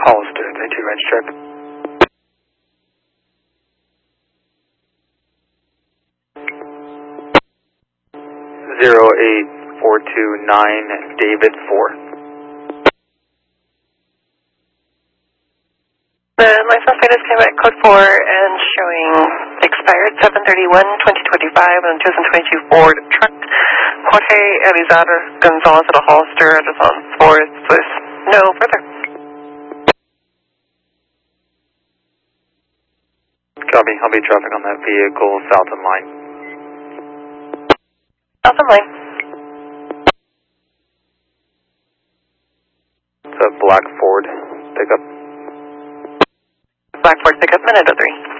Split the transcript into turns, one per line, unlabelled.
Hollister, 32 range check. Zero 8429 David 4.
The license plate is came at code 4 and showing expired 7/31/2025 and 2022 Ford truck. Jorge Elizada Gonzalez at a Hollister is on 4th with no further.
Copy, I'll be traffic on that vehicle south of line.
South of line.
It's a black Ford pickup.
Black Ford pickup, minute 03.